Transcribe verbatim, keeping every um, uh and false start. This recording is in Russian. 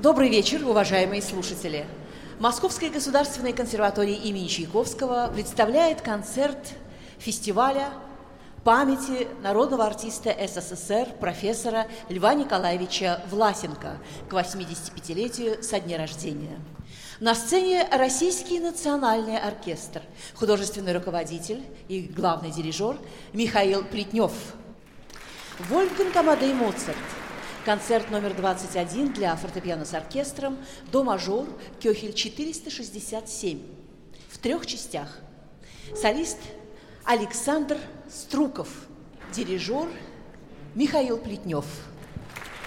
Добрый вечер, уважаемые слушатели. Московская государственная консерватория имени Чайковского представляет концерт фестиваля памяти народного артиста СССР профессора Льва Николаевича Власенко к восьмидесятипятилетию со дня рождения. На сцене Российский национальный оркестр, художественный руководитель и главный дирижер Михаил Плетнев. Вольфганг Амадей Моцарт. Концерт номер двадцать один для фортепиано с оркестром, до-мажор, Кёхель четыреста шестьдесят семь, в трех частях. Солист Александр Струков, дирижер Михаил Плетнев.